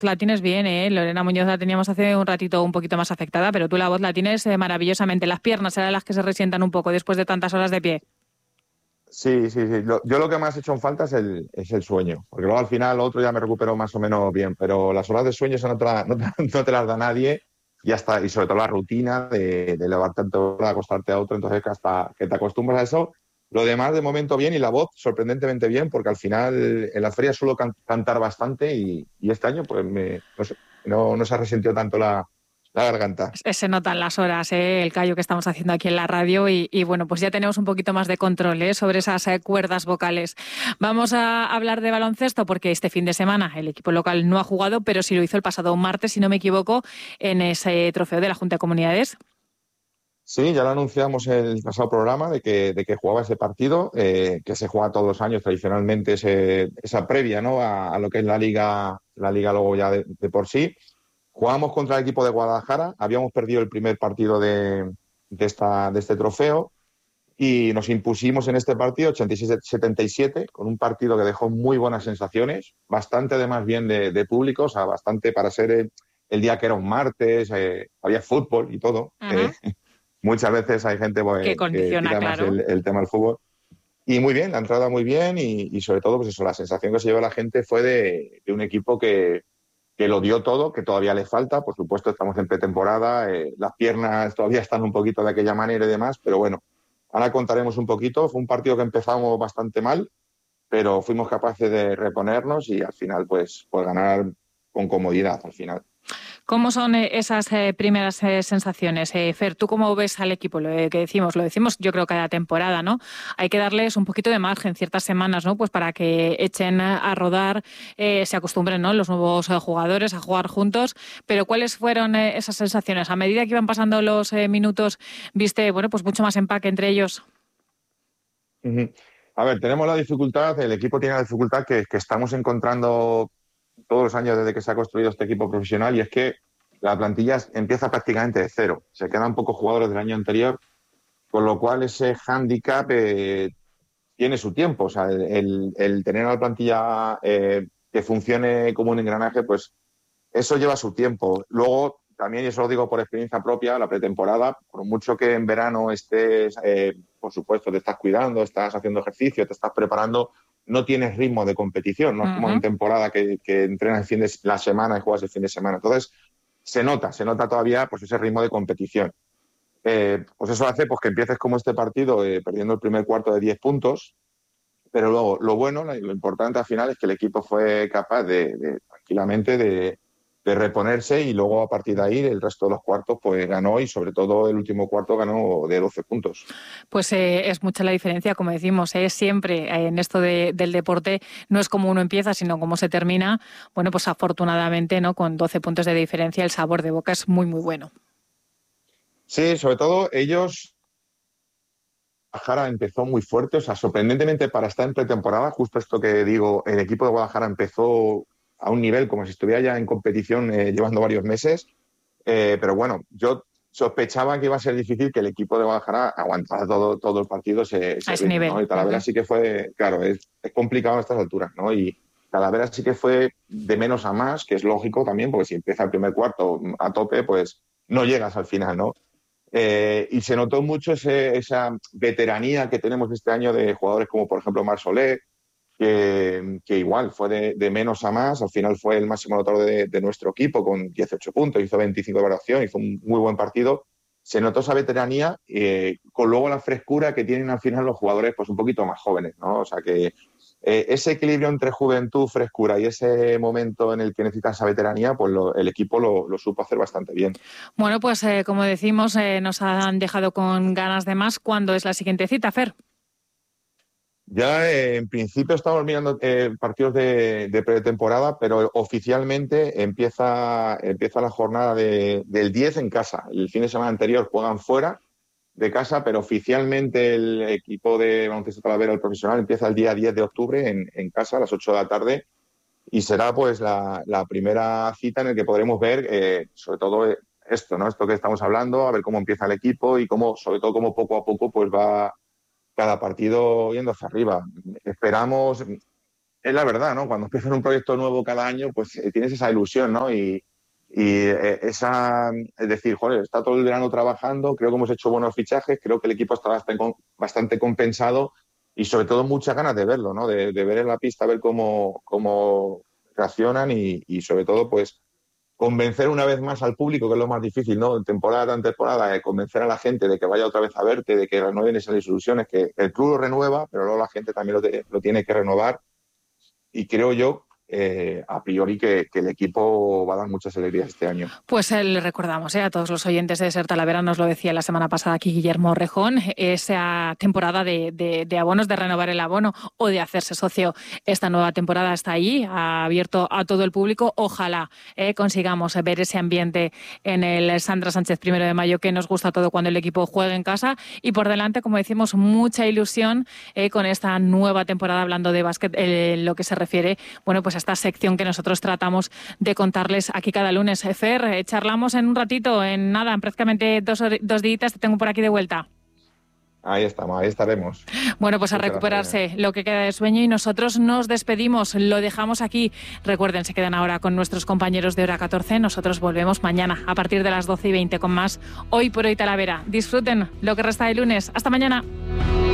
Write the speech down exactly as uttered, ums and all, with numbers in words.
la tienes bien, ¿eh? Lorena Muñoz la teníamos hace un ratito un poquito más afectada, pero tú la voz la tienes eh, maravillosamente. Las piernas eran las que se resientan un poco después de tantas horas de pie. Sí, sí, sí. Lo- yo lo que más he hecho en falta es el, es el sueño, porque luego al final lo otro ya me recupero más o menos bien, pero las horas de sueño eso no te, la- no te- no te las da nadie y hasta, y sobre todo la rutina de, de levantarte tanto hora, acostarte a otro, entonces que hasta que te acostumbras a eso, lo demás de momento bien y la voz sorprendentemente bien, porque al final en las ferias suelo can- cantar bastante y, y este año pues me, no, sé, no, no se ha resentido tanto la, la garganta. Se se notan las horas, ¿eh? El callo que estamos haciendo aquí en la radio y, y, bueno, pues ya tenemos un poquito más de control, ¿eh? Sobre esas eh, cuerdas vocales. Vamos a hablar de baloncesto porque este fin de semana el equipo local no ha jugado, pero sí lo hizo el pasado martes, si no me equivoco, en ese trofeo de la Junta de Comunidades. Sí, ya lo anunciamos en el pasado programa de que, de que jugaba ese partido, eh, que se juega todos los años tradicionalmente, ese- esa previa, ¿no? a, a lo que es la liga, la liga luego ya de, de por sí. Jugamos contra el equipo de Guadalajara, habíamos perdido el primer partido de, de esta, de este trofeo y nos impusimos en este partido ochenta y seis a setenta y siete, con un partido que dejó muy buenas sensaciones, bastante además bien de, de público, o sea, bastante para ser el, el día que era un martes, eh, había fútbol y todo. eh, Ujú. Muchas veces hay gente Que pues, que condiciona, tira más claro. el, el tema del fútbol. Y muy bien, la entrada muy bien y, y sobre todo, pues eso, la sensación que se llevó la gente fue de, de un equipo que, que lo dio todo, que todavía le falta. Por supuesto, estamos en pretemporada, eh, las piernas todavía están un poquito de aquella manera y demás, pero bueno, ahora contaremos un poquito. Fue un partido que empezamos bastante mal, pero fuimos capaces de reponernos y al final, pues, pues ganar con comodidad al final. ¿Cómo son eh, esas eh, primeras eh, sensaciones? Eh, Fer, ¿tú cómo ves al equipo? Lo eh, que decimos, lo decimos yo creo cada temporada, ¿no? Hay que darles un poquito de margen, ciertas semanas, ¿no? Pues para que echen a rodar, eh, se acostumbren, ¿no? Los nuevos eh, jugadores a jugar juntos. Pero ¿cuáles fueron eh, esas sensaciones? A medida que iban pasando los eh, minutos, ¿viste, bueno, pues mucho más empaque entre ellos? Ujú. A ver, tenemos la dificultad, el equipo tiene la dificultad que, que estamos encontrando todos los años desde que se ha construido este equipo profesional y es que la plantilla empieza prácticamente de cero. Se quedan pocos jugadores del año anterior, con lo cual ese hándicap eh, tiene su tiempo. O sea, el, el- el tener una plantilla eh, que funcione como un engranaje, pues eso lleva su tiempo. Luego, también, y eso lo digo por experiencia propia, la pretemporada, por mucho que en verano estés, eh, por supuesto, te estás cuidando, estás haciendo ejercicio, te estás preparando, no tienes ritmo de competición, no es como en Ujú. temporada que, que entrenas el fin de la semana y juegas el fin de semana. Entonces, se nota, se nota todavía pues, ese ritmo de competición. Eh, pues eso hace pues, que empieces como este partido eh, perdiendo el primer cuarto de diez puntos, pero luego lo bueno, lo importante al final es que el equipo fue capaz de, de tranquilamente de, de reponerse y luego a partir de ahí el resto de los cuartos pues ganó y sobre todo el último cuarto ganó de doce puntos. Pues eh, es mucha la diferencia, como decimos, es siempre eh, en esto de- del deporte, no es como uno empieza, sino cómo se termina. Bueno, pues afortunadamente, ¿no? Con doce puntos de diferencia, el sabor de boca es muy, muy bueno. Sí, sobre todo ellos, Guadalajara empezó muy fuerte, o sea, sorprendentemente para estar en pretemporada, justo esto que digo, el equipo de Guadalajara empezó a un nivel como si estuviera ya en competición eh, llevando varios meses. Eh, pero bueno, yo sospechaba que iba a ser difícil que el equipo de Guadalajara aguantara todo, todo el partido ese, A ese ese ritmo, ¿no? nivel. Y Talavera Ujú. sí que fue, claro, es, es complicado a estas alturas, ¿no? Y Talavera sí que fue de menos a más, que es lógico también, porque si empieza el primer cuarto a tope, pues no llegas al final, ¿no? Eh, y se notó mucho ese, esa veteranía que tenemos este año de jugadores como, por ejemplo, Marc Solé, que, que igual fue de, de menos a más, al final fue el máximo anotador de, de nuestro equipo con dieciocho puntos, hizo veinticinco de valoración, hizo un muy buen partido. Se notó esa veteranía eh, con luego la frescura que tienen al final los jugadores pues un poquito más jóvenes, ¿no? O sea que eh, ese equilibrio entre juventud, frescura y ese momento en el que necesitas esa veteranía, pues lo, el equipo lo, lo supo hacer bastante bien. Bueno, pues eh, como decimos, eh, nos han dejado con ganas de más. ¿Cuándo es la siguiente cita, Fer? Ya eh, en principio estamos mirando eh, partidos de, de pretemporada, pero oficialmente empieza, empieza la jornada de, del diez en casa. El fin de semana anterior juegan fuera de casa, pero oficialmente el equipo de baloncesto Talavera, el profesional, empieza el día diez de octubre en, en casa a las ocho de la tarde y será pues la, la primera cita en la que podremos ver eh, sobre todo eh, esto, ¿no? Esto que estamos hablando, a ver cómo empieza el equipo y cómo, sobre todo cómo poco a poco pues va cada partido yendo hacia arriba. Esperamos, es la verdad, ¿no? Cuando empiezas un proyecto nuevo cada año, pues eh, tienes esa ilusión, ¿no? Y, y eh, esa, es decir, joder, está todo el verano trabajando, creo que hemos hecho buenos fichajes, creo que el equipo está bastante, bastante compensado y sobre todo muchas ganas de verlo, ¿no? De, de ver en la pista, ver cómo, cómo reaccionan y, y sobre todo, pues, convencer una vez más al público, que es lo más difícil, ¿no? Temporada tras temporada, eh, convencer a la gente de que vaya otra vez a verte, de que renueven esas ilusiones, que el club lo renueva, pero luego la gente también lo, te, lo tiene que renovar. Y creo yo, eh, a priori, que, que el equipo va a dar muchas alegrías este año. Pues eh, le recordamos eh, a todos los oyentes de Ser Talavera, nos lo decía la semana pasada aquí Guillermo Rejón, esa temporada de, de, de abonos, de renovar el abono o de hacerse socio. Esta nueva temporada está ahí, ha abierto a todo el público. Ojalá eh, consigamos ver ese ambiente en el Sandra Sánchez primero de mayo, que nos gusta todo cuando el equipo juegue en casa. Y por delante, como decimos, mucha ilusión eh, con esta nueva temporada, hablando de básquet, eh, lo que se refiere, bueno, pues a esta sección que nosotros tratamos de contarles aquí cada lunes. Fer, eh, charlamos en un ratito, en nada, en prácticamente dos, dos días te tengo por aquí de vuelta. Ahí estamos, ahí estaremos. Bueno, pues a Muchas recuperarse gracias. Lo que queda de sueño y nosotros nos despedimos, lo dejamos aquí. Recuerden, se quedan ahora con nuestros compañeros de Hora catorce, nosotros volvemos mañana a partir de las doce y veinte con más Hoy por Hoy Talavera. Disfruten lo que resta de lunes. Hasta mañana.